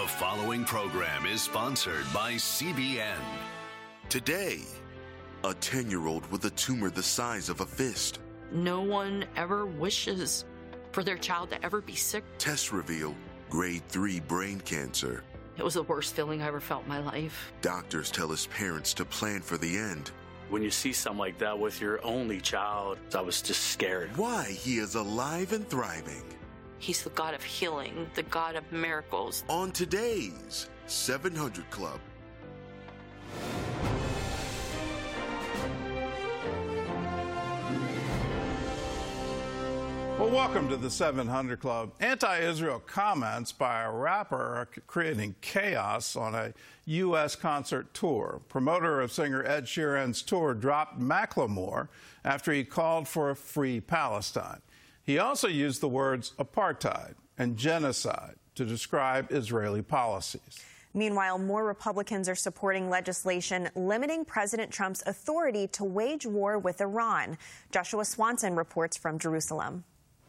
The following program is sponsored by CBN. Today, a 10-year-old with a tumor the size of a fist. No one ever wishes for their child to ever be sick. Tests reveal grade 3 brain cancer. It was the worst feeling I ever felt in my life. Doctors tell his parents to plan for the end. When you see something like that with your only child, I was just scared. Why he is alive and thriving. He's the God of healing, the God of miracles. On today's 700 Club. Well, welcome to the 700 Club. Anti-Israel comments by a rapper are creating chaos on a U.S. concert tour. Promoter of singer Ed Sheeran's tour dropped Macklemore after he called for a free Palestine. He also used the words apartheid and genocide to describe Israeli policies. Meanwhile, more Republicans are supporting legislation limiting President Trump's authority to wage war with Iran. Joshua Swanson reports from Jerusalem.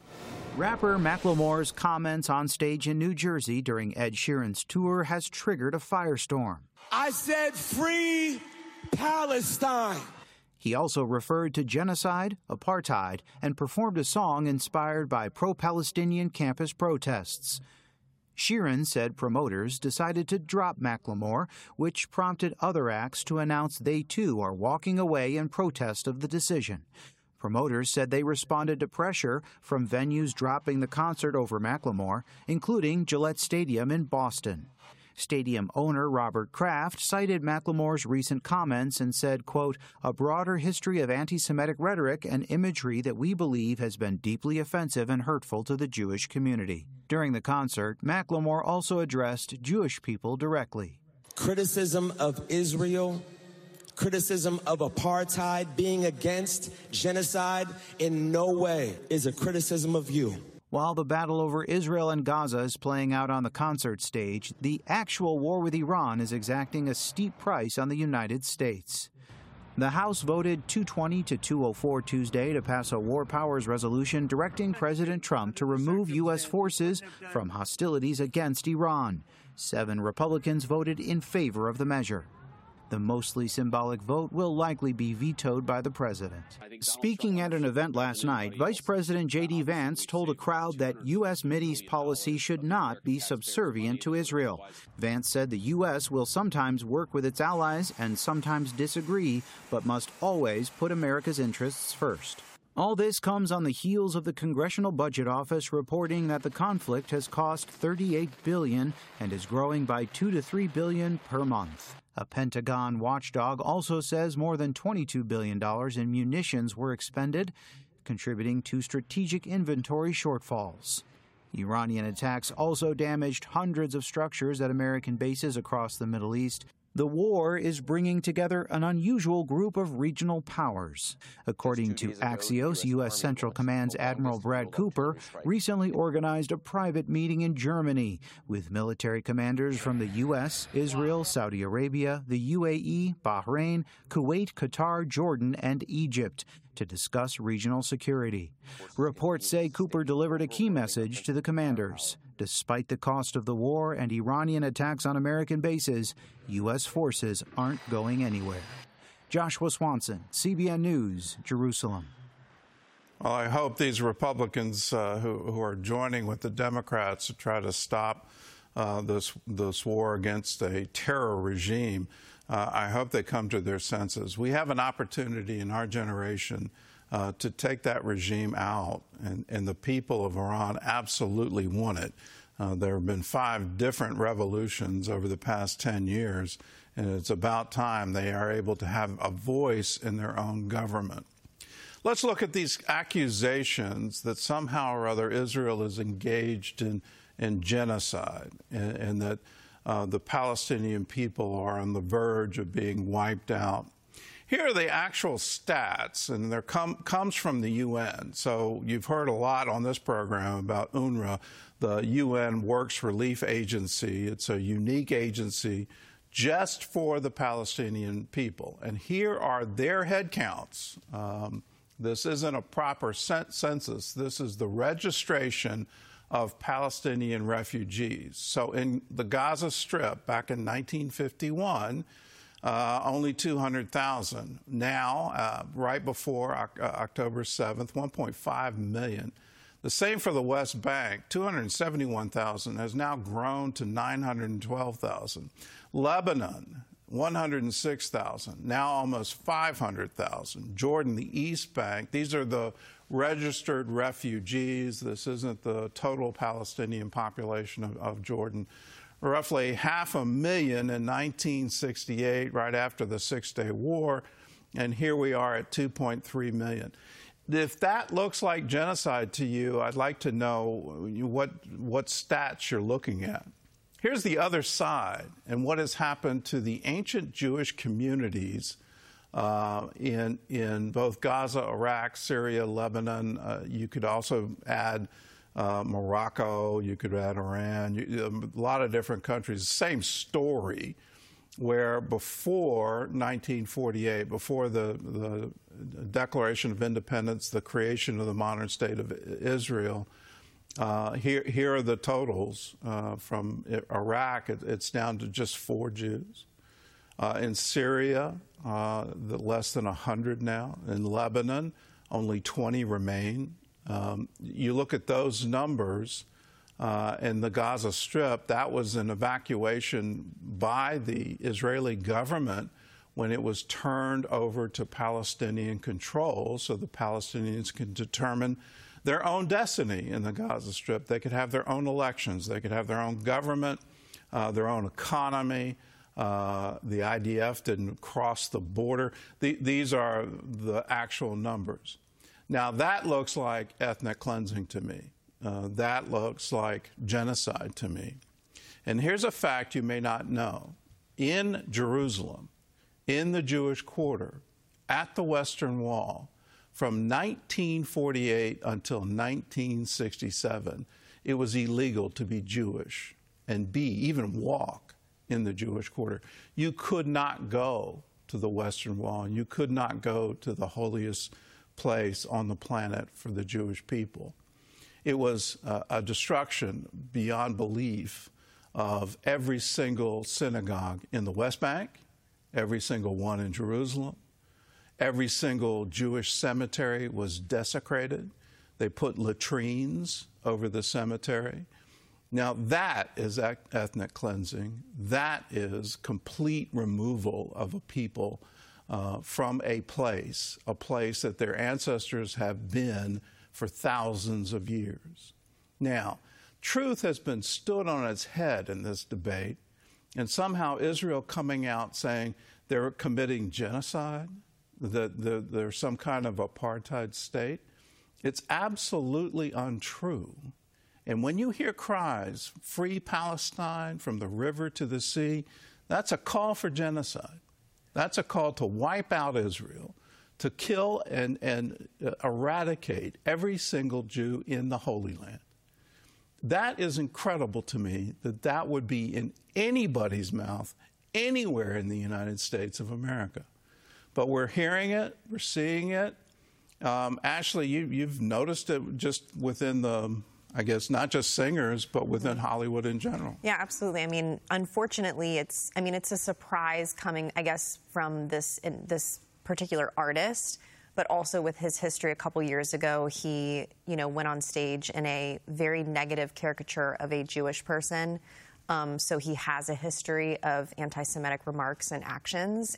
Rapper Macklemore's comments on stage in New Jersey during Ed Sheeran's tour has triggered a firestorm. I said free Palestine. He also referred to genocide, apartheid, and performed a song inspired by pro-Palestinian campus protests. Sheeran said promoters decided to drop Macklemore, which prompted other acts to announce they too are walking away in protest of the decision. Promoters said they responded to pressure from venues dropping the concert over Macklemore, including Gillette Stadium in Boston. Stadium owner Robert Kraft cited Macklemore's recent comments and said, quote, a broader history of anti-Semitic rhetoric and imagery that we believe has been deeply offensive and hurtful to the Jewish community. During the concert, Macklemore also addressed Jewish people directly. Criticism of Israel, criticism of apartheid, being against genocide in no way is a criticism of you. While the battle over Israel and Gaza is playing out on the concert stage, the actual war with Iran is exacting a steep price on the United States. The House voted 220 to 204 Tuesday to pass a war powers resolution directing President Trump to remove U.S. forces from hostilities against Iran. 7 Republicans voted in favor of the measure. The mostly symbolic vote will likely be vetoed by the president. Speaking at an event last night, Vice President J.D. Vance told a crowd that U.S. Mideast policy should not be subservient to Israel. Vance said the U.S. will sometimes work with its allies and sometimes disagree, but must always put America's interests first. All this comes on the heels of the Congressional Budget Office reporting that the conflict has cost $38 billion and is growing by $2 to $3 billion per month. A Pentagon watchdog also says more than $22 billion in munitions were expended, contributing to strategic inventory shortfalls. Iranian attacks also damaged hundreds of structures at American bases across the Middle East. The war is bringing together an unusual group of regional powers. According to Axios, U.S. Central Command's Admiral Brad Cooper recently organized a private meeting in Germany with military commanders from the U.S., Israel, Saudi Arabia, the UAE, Bahrain, Kuwait, Qatar, Jordan, and Egypt to discuss regional security. Reports say Cooper delivered a key message to the commanders. Despite the cost of the war and Iranian attacks on American bases, U.S. forces aren't going anywhere. Joshua Swanson, CBN News, Jerusalem. Well, I hope these Republicans who are joining with the Democrats to try to stop this war against a terror regime, I hope they come to their senses. We have an opportunity in our generation to take that regime out, and the people of Iran absolutely want it. There have been 5 different revolutions over the past 10 years, and it's about time they are able to have a voice in their own government. Let's look at these accusations that somehow or other Israel is engaged in genocide and that the Palestinian people are on the verge of being wiped out. Here are the actual stats, and there comes from the UN. So you've heard a lot on this program about UNRWA, the UN Works Relief Agency. It's a unique agency just for the Palestinian people. And here are their head counts. This isn't a proper census. This is the registration of Palestinian refugees. So in the Gaza Strip back in 1951, only 200,000. Now, right before October 7th, 1.5 million. The same for the West Bank, 271,000 has now grown to 912,000. Lebanon, 106,000, now almost 500,000. Jordan, the East Bank, these are the registered refugees. This isn't the total Palestinian population of Jordan. Roughly 500,000 in 1968, right after the Six-Day War, and here we are at 2.3 million. If that looks like genocide to you, I'd like to know what stats you're looking at. Here's the other side and what has happened to the ancient Jewish communities in both Gaza, Iraq, Syria, Lebanon. You could also add Morocco, you could add Iran, a lot of different countries. Same story, where before 1948, before the Declaration of Independence, the creation of the modern state of Israel, here are the totals. From Iraq, it's down to just 4 Jews. In Syria, less than 100 now. In Lebanon, only 20 remain. You look at those numbers in the Gaza Strip, that was an evacuation by the Israeli government when it was turned over to Palestinian control so the Palestinians could determine their own destiny in the Gaza Strip. They could have their own elections. They could have their own government, their own economy. The IDF didn't cross the border. These are the actual numbers. Now, that looks like ethnic cleansing to me. That looks like genocide to me. And here's a fact you may not know. In Jerusalem, in the Jewish quarter, at the Western Wall, from 1948 until 1967, it was illegal to be Jewish and even walk in the Jewish quarter. You could not go to the Western Wall. You could not go to the holiest place on the planet for the Jewish people. It was a destruction beyond belief of every single synagogue in the West Bank, every single one in Jerusalem. Every single Jewish cemetery was desecrated. They put latrines over the cemetery. Now, that is ethnic cleansing. That is complete removal of a people from a place that their ancestors have been for thousands of years. Now, truth has been stood on its head in this debate, and somehow Israel coming out saying they're committing genocide, that there's some kind of apartheid state. It's absolutely untrue. And when you hear cries, free Palestine from the river to the sea, that's a call for genocide. That's a call to wipe out Israel, to kill and eradicate every single Jew in the Holy Land. That is incredible to me that would be in anybody's mouth anywhere in the United States of America. But we're hearing it, we're seeing it. Ashley, you've noticed it just within I guess, not just singers, but within Hollywood in general. Yeah, absolutely. I mean, unfortunately, it's a surprise coming, I guess, from this particular artist, but also with his history. A couple years ago, he, went on stage in a very negative caricature of a Jewish person. So he has a history of anti-Semitic remarks and actions,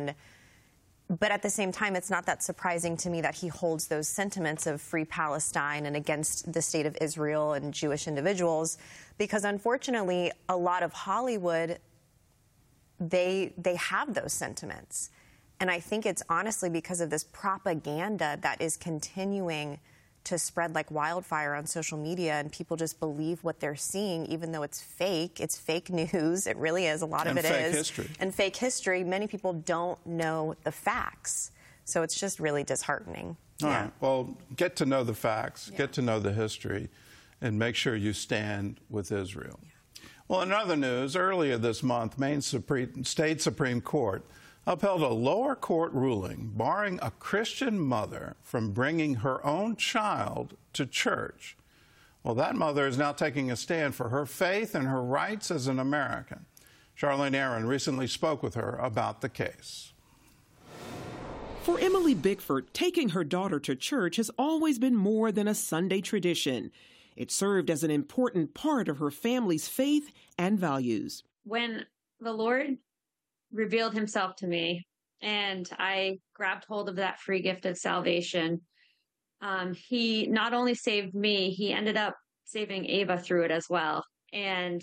but at the same time, it's not that surprising to me that he holds those sentiments of free Palestine and against the state of Israel and Jewish individuals, because unfortunately, a lot of Hollywood, they have those sentiments. And I think it's honestly because of this propaganda that is continuing to spread like wildfire on social media, and people just believe what they're seeing, even though it's fake. It's fake news. It really is. A lot of it is. And fake history. And fake history. Many people don't know the facts. So it's just really disheartening. All right. Well, get to know the facts, get to know the history, and make sure you stand with Israel. Yeah. Well, in other news, earlier this month, Maine State Supreme Court upheld a lower court ruling barring a Christian mother from bringing her own child to church Well, that mother is now taking a stand for her faith and her rights as an American. Charlene Aaron recently spoke with her about the case. For Emily Bickford, taking her daughter to church has always been more than a Sunday tradition. It served as an important part of her family's faith and values. When the Lord revealed himself to me and I grabbed hold of that free gift of salvation, he not only saved me, he ended up saving Ava through it as well. And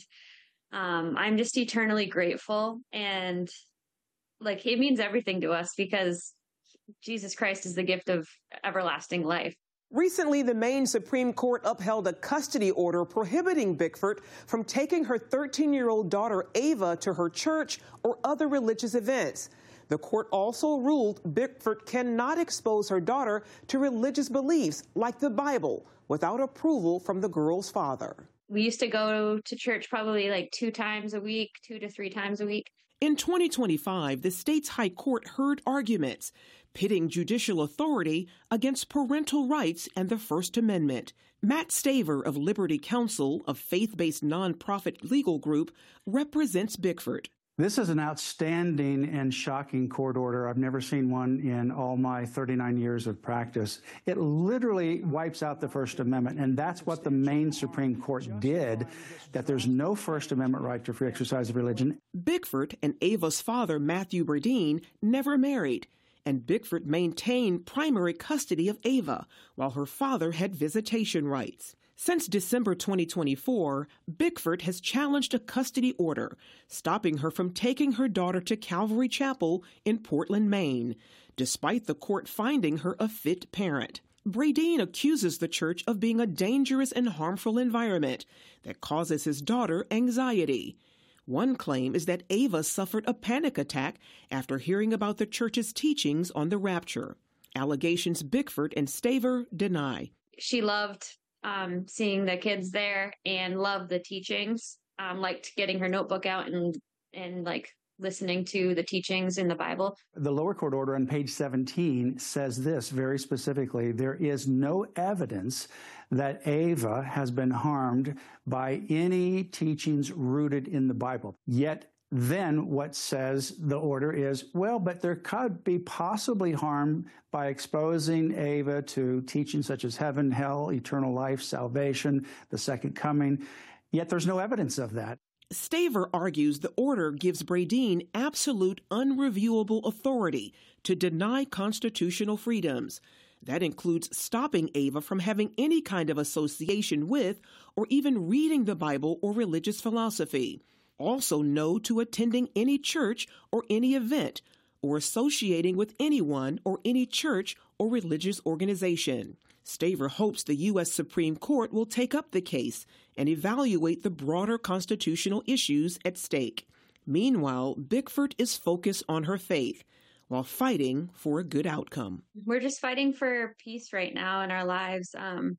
I'm just eternally grateful. And like, it means everything to us because Jesus Christ is the gift of everlasting life. Recently, the Maine Supreme Court upheld a custody order prohibiting Bickford from taking her 13-year-old daughter Ava to her church or other religious events. The court also ruled Bickford cannot expose her daughter to religious beliefs like the Bible without approval from the girl's father. We used to go to church probably like 2 times a week, 2 to 3 times a week. In 2025, the state's high court heard arguments pitting judicial authority against parental rights and the First Amendment. Matt Staver of Liberty Counsel, a faith-based nonprofit legal group, represents Bickford. This is an outstanding and shocking court order. I've never seen one in all my 39 years of practice. It literally wipes out the First Amendment, and that's what the Maine Supreme Court did, that there's no First Amendment right to free exercise of religion. Bickford and Ava's father, Matthew Burdine, never married, and Bickford maintained primary custody of Ava, while her father had visitation rights. Since December 2024, Bickford has challenged a custody order, stopping her from taking her daughter to Calvary Chapel in Portland, Maine, despite the court finding her a fit parent. Bradine accuses the church of being a dangerous and harmful environment that causes his daughter anxiety. One claim is that Ava suffered a panic attack after hearing about the church's teachings on the rapture. Allegations Bickford and Staver deny. She loved seeing the kids there and loved the teachings, liked getting her notebook out and like listening to the teachings in the Bible. The lower court order on page 17 says this very specifically: there is no evidence that Ava has been harmed by any teachings rooted in the Bible. Yet then what says the order is, well, but there could be possibly harm by exposing Ava to teachings such as heaven, hell, eternal life, salvation, the second coming. Yet there's no evidence of that. Staver argues the order gives Bradine absolute unreviewable authority to deny constitutional freedoms. That includes stopping Ava from having any kind of association with or even reading the Bible or religious philosophy. Also, no to attending any church or any event, or associating with anyone or any church or religious organization. Staver hopes the U.S. Supreme Court will take up the case and evaluate the broader constitutional issues at stake. Meanwhile, Bickford is focused on her faith while fighting for a good outcome. We're just fighting for peace right now in our lives.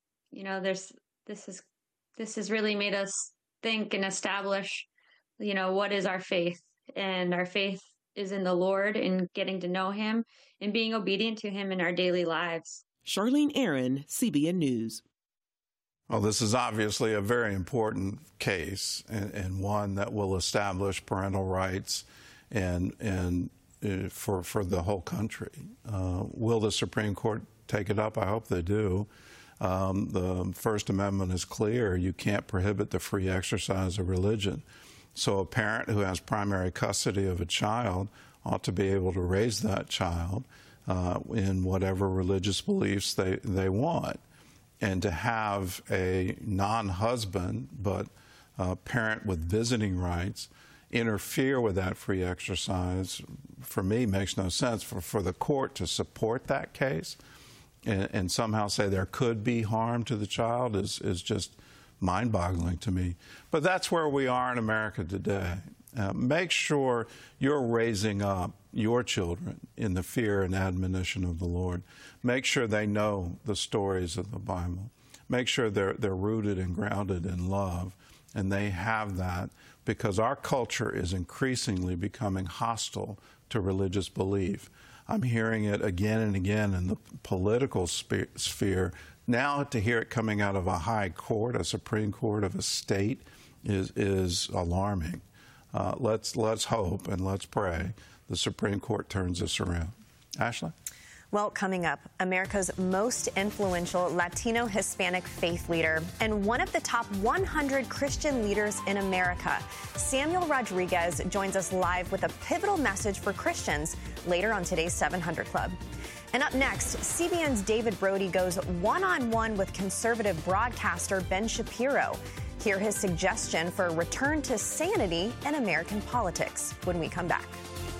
This has really made us think and establish, what is our faith? And our faith is in the Lord and getting to know him and being obedient to him in our daily lives. Charlene Aaron, CBN News. Well, this is obviously a very important case and one that will establish parental rights and for the whole country. Will the Supreme Court take it up? I hope they do. The First Amendment is clear. You can't prohibit the free exercise of religion. So a parent who has primary custody of a child ought to be able to raise that child in whatever religious beliefs they want. And to have a non-husband but a parent with visiting rights interfere with that free exercise, for me, makes no sense. For the court to support that case and somehow say there could be harm to the child is just mind-boggling to me. But that's where we are in America today. Make sure you're raising up your children in the fear and admonition of the Lord. Make sure they know the stories of the Bible. Make sure they're rooted and grounded in love, and they have that, because our culture is increasingly becoming hostile to religious belief. I'm hearing it again and again in the political sphere Now to hear it coming out of a high court, a Supreme Court of a state, is alarming. Let's hope and let's pray the Supreme Court turns this around. Ashley? Well, coming up, America's most influential Latino Hispanic faith leader and one of the top 100 Christian leaders in America, Samuel Rodriguez, joins us live with a pivotal message for Christians later on today's 700 Club. And up next, CBN's David Brody goes one-on-one with conservative broadcaster Ben Shapiro. Hear his suggestion for a return to sanity in American politics when we come back.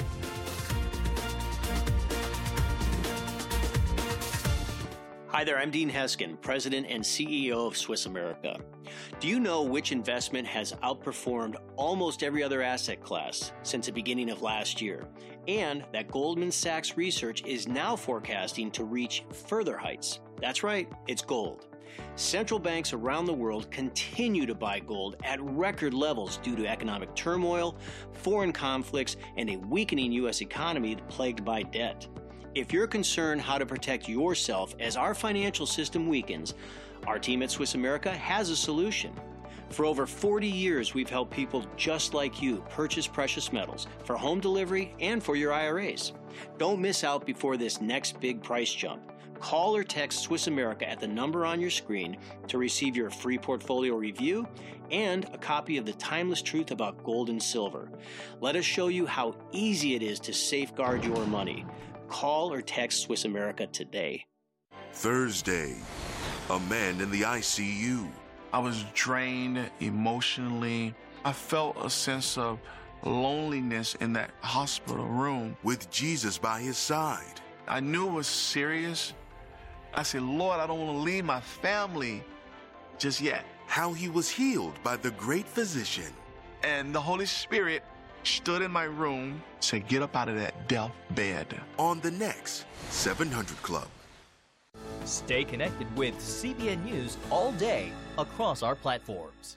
Hi there, I'm Dean Heskin, President and CEO of Swiss America. Do you know which investment has outperformed almost every other asset class since the beginning of last year? And that Goldman Sachs research is now forecasting to reach further heights. That's right, it's gold. Central banks around the world continue to buy gold at record levels due to economic turmoil, foreign conflicts, and a weakening U.S. economy plagued by debt. If you're concerned how to protect yourself as our financial system weakens, our team at Swiss America has a solution. For over 40 years, we've helped people just like you purchase precious metals for home delivery and for your IRAs. Don't miss out before this next big price jump. Call or text Swiss America at the number on your screen to receive your free portfolio review and a copy of The Timeless Truth About Gold and Silver. Let us show you how easy it is to safeguard your money. Call or text Swiss America today. Thursday, a man in the ICU. I was drained emotionally. I felt a sense of loneliness in that hospital room. With Jesus by his side. I knew it was serious. I said, Lord, I don't want to leave my family just yet. How he was healed by the great physician. And the Holy Spirit stood in my room, said, get up out of that death bed. On the next 700 Club. Stay connected with CBN News all day across our platforms.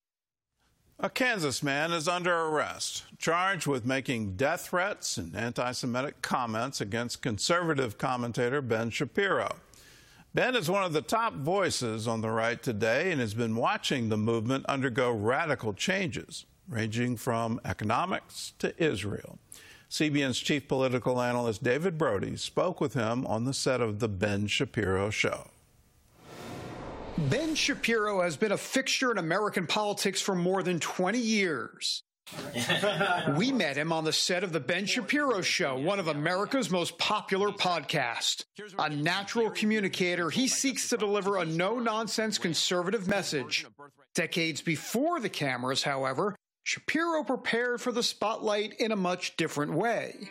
A Kansas man is under arrest, charged with making death threats and anti-Semitic comments against conservative commentator Ben Shapiro. Ben is one of the top voices on the right today and has been watching the movement undergo radical changes, ranging from economics to Israel. CBN's chief political analyst David Brody spoke with him on the set of The Ben Shapiro Show. Ben Shapiro has been a fixture in American politics for more than 20 years. We met him on the set of The Ben Shapiro Show, one of America's most popular podcasts. A natural communicator, he seeks to deliver a no-nonsense conservative message. Decades before the cameras, however, Shapiro prepared for the spotlight in a much different way.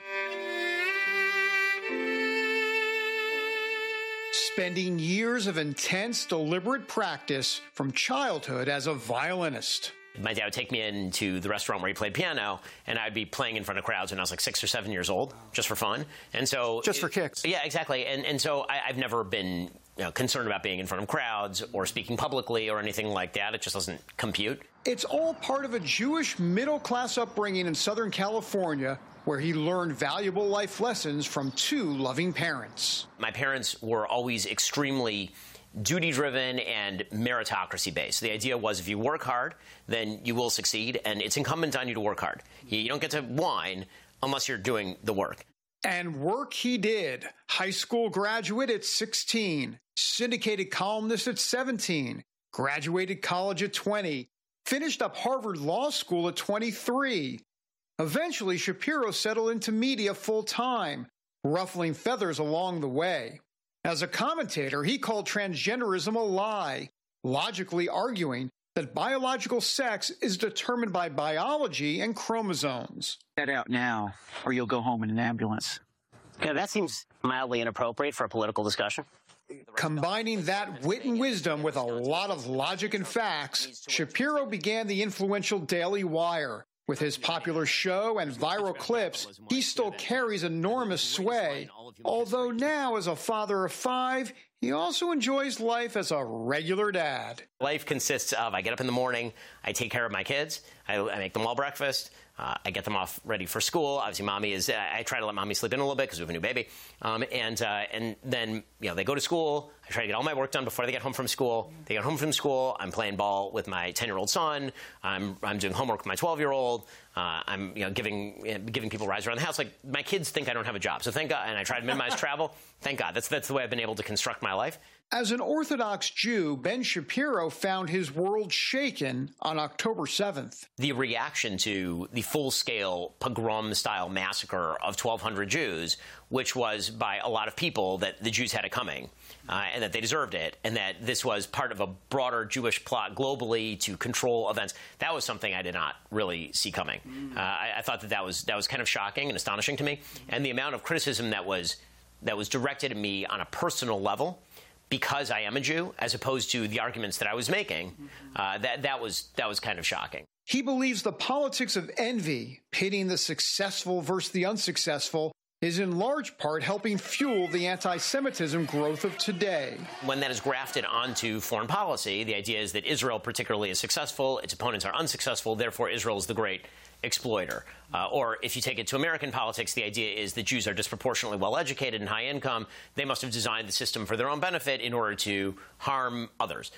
Spending years of intense, deliberate practice from childhood as a violinist. My dad would take me into the restaurant where he played piano, and I'd be playing in front of crowds when I was like 6 or 7 years old, just for fun. And so just for kicks. Yeah, exactly. And so I've never been concerned about being in front of crowds or speaking publicly or anything like that. It just doesn't compute. It's all part of a Jewish middle-class upbringing in Southern California, where he learned valuable life lessons from two loving parents. My parents were always extremely duty-driven and meritocracy-based. The idea was if you work hard, then you will succeed, and it's incumbent on you to work hard. You don't get to whine unless you're doing the work. And work he did. High school graduate at 16, syndicated columnist at 17, graduated college at 20, finished up Harvard Law School at 23. Eventually, Shapiro settled into media full-time, ruffling feathers along the way. As a commentator, he called transgenderism a lie, logically arguing that biological sex is determined by biology and chromosomes. Get out now, or you'll go home in an ambulance. Yeah, that seems mildly inappropriate for a political discussion. Combining that wit and wisdom with a lot of logic and facts, Shapiro began the influential Daily Wire. With his popular show and viral clips, he still carries enormous sway. Although now, as a father of 5, he also enjoys life as a regular dad. Life consists of, I get up in the morning, I take care of my kids, I make them all breakfast, I get them off ready for school. Obviously, mommy is. I try to let mommy sleep in a little bit because we have a new baby. And then they go to school. I try to get all my work done before they get home from school. They get home from school. I'm playing ball with my 10-year-old son. I'm doing homework with my 12-year-old. I'm giving people rides around the house. Like, my kids think I don't have a job, so thank God. And I try to minimize travel. Thank God. That's the way I've been able to construct my life. As an Orthodox Jew, Ben Shapiro found his world shaken on October 7th. The reaction to the full-scale pogrom-style massacre of 1,200 Jews, which was by a lot of people that the Jews had it coming, and that they deserved it, and that this was part of a broader Jewish plot globally to control events, that was something I did not really see coming. I thought that was kind of shocking and astonishing to me. And the amount of criticism that was directed at me on a personal level, because I am a Jew, as opposed to the arguments that I was making, that was kind of shocking. He believes the politics of envy, pitting the successful versus the unsuccessful, is in large part helping fuel the anti-Semitism growth of today. When that is grafted onto foreign policy, the idea is that Israel particularly is successful, its opponents are unsuccessful, therefore Israel is the great exploiter. Or if you take it to American politics, the idea is that Jews are disproportionately well-educated and high income. They must have designed the system for their own benefit in order to harm others.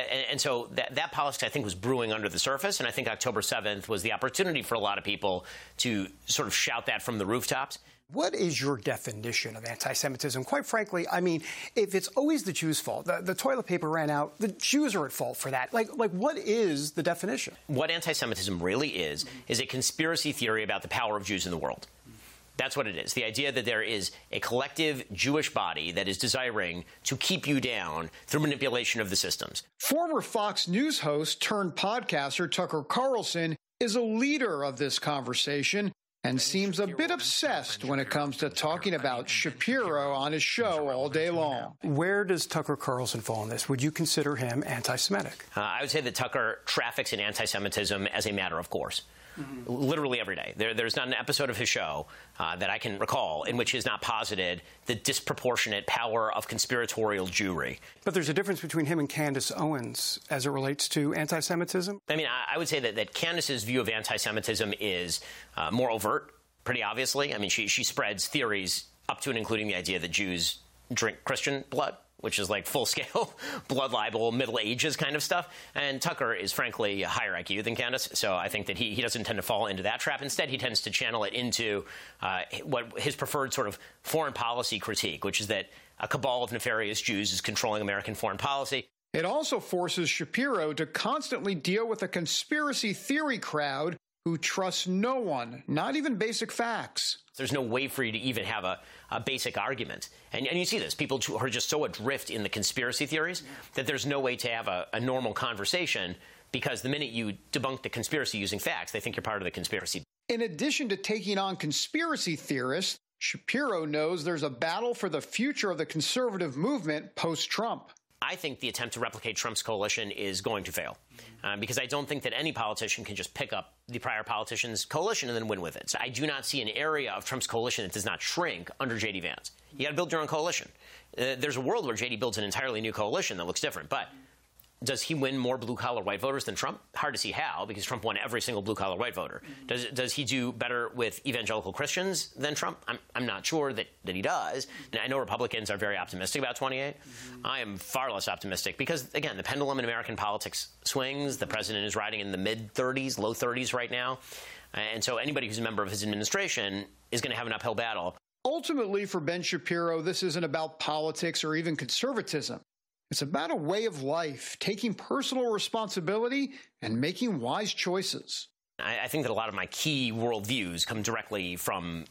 So that politics, I think, was brewing under the surface, and I think October 7th was the opportunity for a lot of people to sort of shout that from the rooftops. What is your definition of anti-Semitism? Quite frankly, I mean, if it's always the Jews' fault, the toilet paper ran out, the Jews are at fault for that. Like what is the definition? What anti-Semitism really is a conspiracy theory about the power of Jews in the world. That's what it is. The idea that there is a collective Jewish body that is desiring to keep you down through manipulation of the systems. Former Fox News host turned podcaster Tucker Carlson is a leader of this conversation and seems a bit obsessed when it comes to talking about Shapiro on his show all day long. Where does Tucker Carlson fall in this? Would you consider him anti-Semitic? I would say that Tucker traffics in anti-Semitism as a matter of course. Literally every day. There's not an episode of his show that I can recall in which he has not posited the disproportionate power of conspiratorial Jewry. But there's a difference between him and Candace Owens as it relates to anti-Semitism? I mean, I would say that Candace's view of anti-Semitism is more overt, pretty obviously. I mean, she spreads theories up to and including the idea that Jews drink Christian blood, which is like full-scale blood libel, Middle Ages kind of stuff. And Tucker is, frankly, a higher IQ than Candace, so I think that he doesn't tend to fall into that trap. Instead, he tends to channel it into what his preferred sort of foreign policy critique, which is that a cabal of nefarious Jews is controlling American foreign policy. It also forces Shapiro to constantly deal with a conspiracy theory crowd who trusts no one, not even basic facts. There's no way for you to even have a basic argument. And you see this. People who are just so adrift in the conspiracy theories that there's no way to have a normal conversation because the minute you debunk the conspiracy using facts, they think you're part of the conspiracy. In addition to taking on conspiracy theorists, Shapiro knows there's a battle for the future of the conservative movement post-Trump. I think the attempt to replicate Trump's coalition is going to fail because I don't think that any politician can just pick up the prior politician's coalition and then win with it. So I do not see an area of Trump's coalition that does not shrink under J.D. Vance. You got to build your own coalition. There's a world where J.D. builds an entirely new coalition that looks different, but does he win more blue-collar white voters than Trump? Hard to see how, because Trump won every single blue-collar white voter. Does he do better with evangelical Christians than Trump? I'm not sure that he does. And I know Republicans are very optimistic about 28. I am far less optimistic because, again, the pendulum in American politics swings. The president is riding in the mid-30s, low 30s right now. And so anybody who's a member of his administration is going to have an uphill battle. Ultimately, for Ben Shapiro, this isn't about politics or even conservatism. It's about a way of life, taking personal responsibility and making wise choices. I think that a lot of my key worldviews come directly from,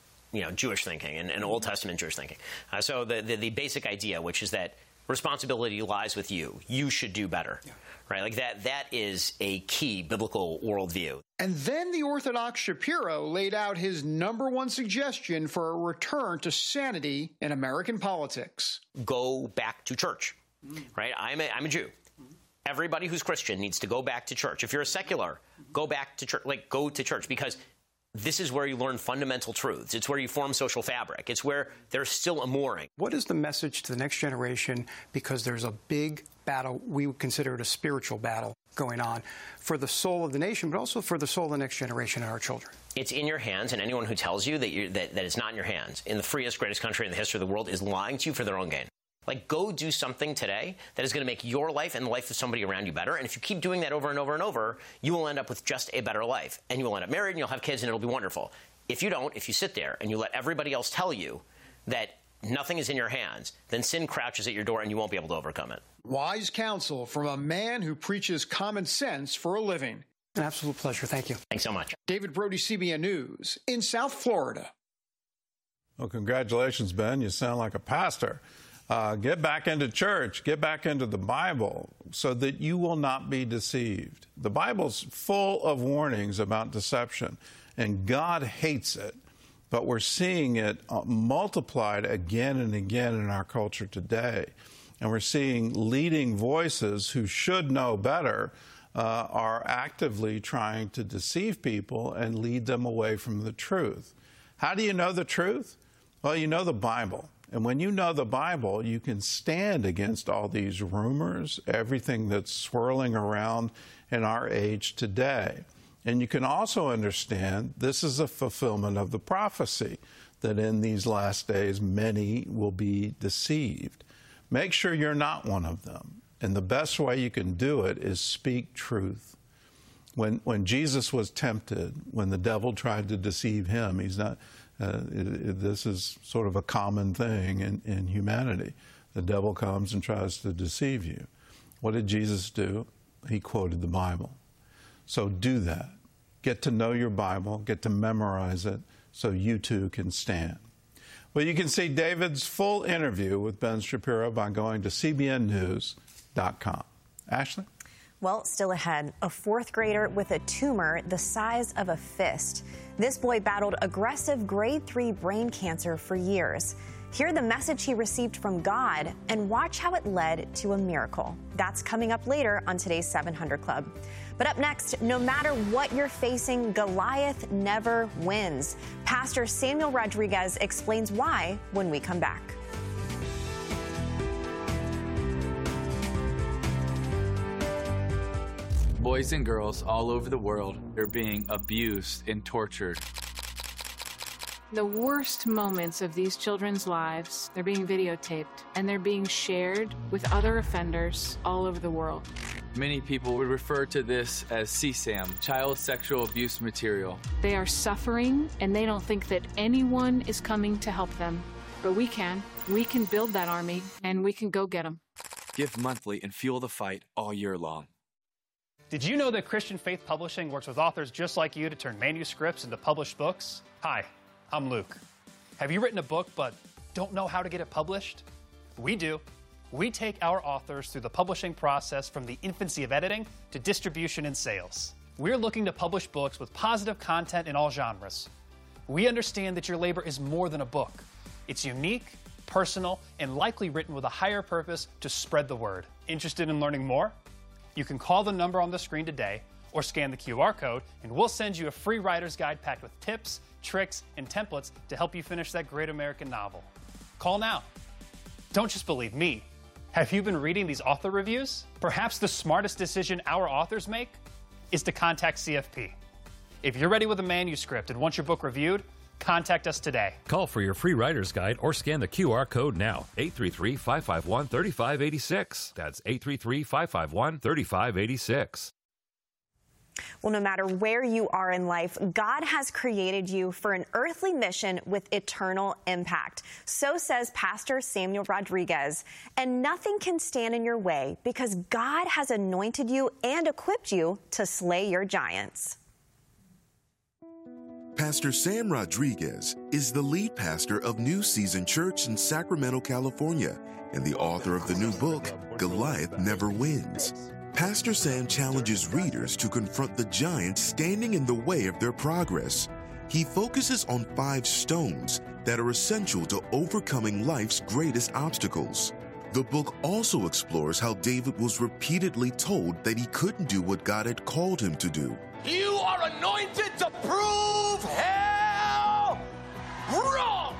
Jewish thinking and Old Testament Jewish thinking. So the basic idea, which is that responsibility lies with you. You should do better, right? Like that is a key biblical worldview. And then the Orthodox Shapiro laid out his number one suggestion for a return to sanity in American politics. Go back to church. Right? I'm a Jew. Everybody who's Christian needs to go back to church. If you're a secular, go back to church. Go to church because This is where you learn fundamental truths. It's where you form social fabric. It's where there's still a mooring. What is the message to the next generation? Because there's a big battle, we would consider it a spiritual battle going on for the soul of the nation, but also for the soul of the next generation and our children. It's in your hands, and anyone who tells you that it's not in your hands, in the freest, greatest country in the history of the world, is lying to you for their own gain. Like, go do something today that is going to make your life and the life of somebody around you better. And if you keep doing that over and over and over, you will end up with just a better life. And you will end up married, and you'll have kids, and it'll be wonderful. If you don't, if you sit there and you let everybody else tell you that nothing is in your hands, then sin crouches at your door, and you won't be able to overcome it. Wise counsel from a man who preaches common sense for a living. An absolute pleasure. Thank you. Thanks so much. David Brody, CBN News, in South Florida. Well, congratulations, Ben. You sound like a pastor. Get back into church. Get back into the Bible so that you will not be deceived. The Bible's full of warnings about deception, and God hates it. But we're seeing it multiplied again and again in our culture today. And we're seeing leading voices who should know better are actively trying to deceive people and lead them away from the truth. How do you know the truth? Well, you know the Bible. And when you know the Bible, you can stand against all these rumors, everything that's swirling around in our age today. And you can also understand this is a fulfillment of the prophecy that in these last days many will be deceived. Make sure you're not one of them. And the best way you can do it is speak truth. When Jesus was tempted, when the devil tried to deceive him, this is sort of a common thing in humanity. The devil comes and tries to deceive you. What did Jesus do? He quoted the Bible. So do that. Get to know your Bible, get to memorize it, so you too can stand. Well, you can see David's full interview with Ben Shapiro by going to cbnnews.com. Ashley? Well, still ahead, a fourth grader with a tumor the size of a fist. This boy battled aggressive grade 3 brain cancer for years. Hear the message he received from God and watch how it led to a miracle. That's coming up later on today's 700 Club. But up next, no matter what you're facing, Goliath never wins. Pastor Samuel Rodriguez explains why when we come back. Boys and girls all over the world are being abused and tortured. The worst moments of these children's lives, they're being videotaped and they're being shared with other offenders all over the world. Many people would refer to this as CSAM, child sexual abuse material. They are suffering and they don't think that anyone is coming to help them. But we can. We can build that army and we can go get them. Give monthly and fuel the fight all year long. Did you know that Christian Faith Publishing works with authors just like you to turn manuscripts into published books? Hi, I'm Luke. Have you written a book but don't know how to get it published? We do. We take our authors through the publishing process from the infancy of editing to distribution and sales. We're looking to publish books with positive content in all genres. We understand that your labor is more than a book. It's unique, personal, and likely written with a higher purpose to spread the word. Interested in learning more? You can call the number on the screen today or scan the QR code, and we'll send you a free writer's guide packed with tips, tricks, and templates to help you finish that great American novel. Call now. Don't just believe me. Have you been reading these author reviews? Perhaps the smartest decision our authors make is to contact CFP. If you're ready with a manuscript and want your book reviewed, contact us today. Call for your free writer's guide or scan the QR code now. 833-551-3586. That's 833-551-3586. Well, no matter where you are in life, God has created you for an earthly mission with eternal impact. So says Pastor Samuel Rodriguez. And nothing can stand in your way because God has anointed you and equipped you to slay your giants. Pastor Sam Rodriguez is the lead pastor of New Season Church in Sacramento, California, and the author of the new book, Goliath Never Wins. Pastor Sam challenges readers to confront the giants standing in the way of their progress. He focuses on 5 stones that are essential to overcoming life's greatest obstacles. The book also explores how David was repeatedly told that he couldn't do what God had called him to do. You are anointed to prove hell wrong.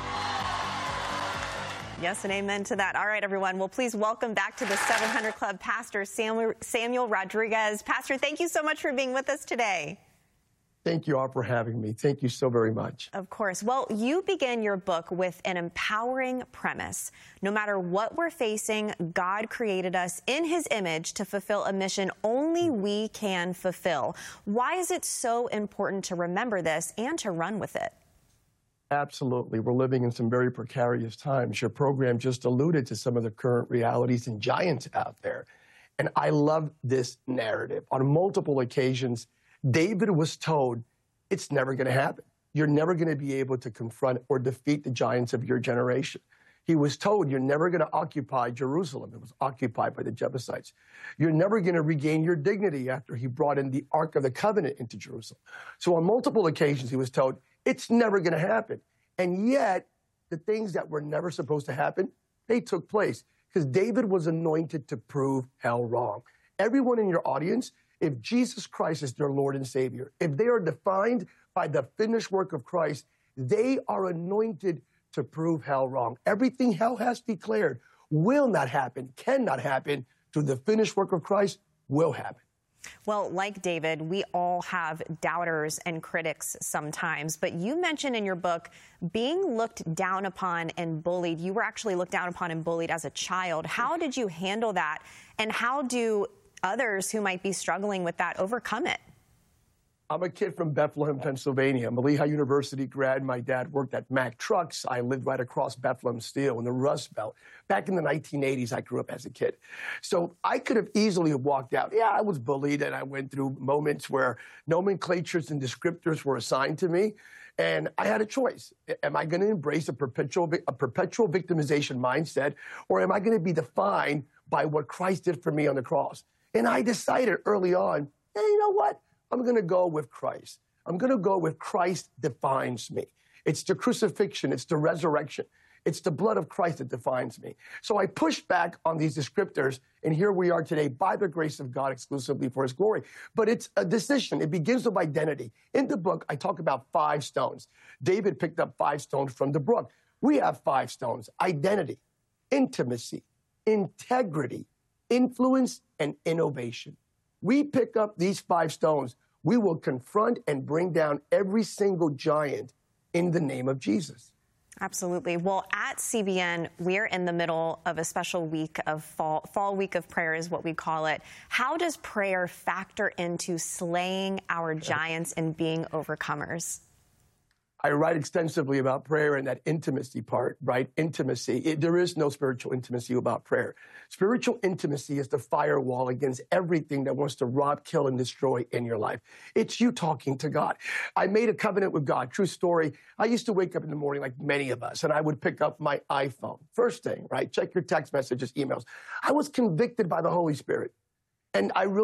Yes, and amen to that. All right, everyone. Well, please welcome back to the 700 Club Pastor Samuel Rodriguez. Pastor, thank you so much for being with us today. Thank you all for having me. Thank you so very much. Of course. Well, you begin your book with an empowering premise. No matter what we're facing, God created us in his image to fulfill a mission only we can fulfill. Why is it so important to remember this and to run with it? Absolutely. We're living in some very precarious times. Your program just alluded to some of the current realities and giants out there. And I love this narrative. On multiple occasions, David was told, it's never going to happen. You're never going to be able to confront or defeat the giants of your generation. He was told, you're never going to occupy Jerusalem. It was occupied by the Jebusites. You're never going to regain your dignity after he brought in the Ark of the Covenant into Jerusalem. So on multiple occasions, he was told, it's never going to happen. And yet, the things that were never supposed to happen, they took place because David was anointed to prove hell wrong. Everyone in your audience, if Jesus Christ is their Lord and Savior, if they are defined by the finished work of Christ, they are anointed to prove hell wrong. Everything hell has declared will not happen, cannot happen, through the finished work of Christ will happen. Well, like David, we all have doubters and critics sometimes, but you mentioned in your book being looked down upon and bullied. You were actually looked down upon and bullied as a child. How did you handle that, and how do others who might be struggling with that overcome it? I'm a kid from Bethlehem, Pennsylvania. I'm a Lehigh University grad. My dad worked at Mack Trucks. I lived right across Bethlehem Steel in the Rust Belt. Back in the 1980s, I grew up as a kid. So I could have easily walked out. Yeah, I was bullied, and I went through moments where nomenclatures and descriptors were assigned to me, and I had a choice. Am I going to embrace a perpetual victimization mindset, or am I going to be defined by what Christ did for me on the cross? And I decided early on, hey, you know what? I'm going to go with Christ. I'm going to go with Christ defines me. It's the crucifixion. It's the resurrection. It's the blood of Christ that defines me. So I pushed back on these descriptors, and here we are today by the grace of God exclusively for his glory. But it's a decision. It begins with identity. In the book, I talk about 5 stones. David picked up 5 stones from the brook. We have 5 stones: identity, intimacy, integrity, influence, and innovation. We pick up these 5 stones, we will confront and bring down every single giant in the name of Jesus. Absolutely. Well, at CBN, we're in the middle of a special week of fall week of prayer is what we call it. How does prayer factor into slaying our giants and being overcomers? I write extensively about prayer and that intimacy part, right? Intimacy. There is no spiritual intimacy without prayer. Spiritual intimacy is the firewall against everything that wants to rob, kill, and destroy in your life. It's you talking to God. I made a covenant with God. True story. I used to wake up in the morning like many of us, and I would pick up my iPhone. First thing, right? Check your text messages, emails. I was convicted by the Holy Spirit. And I really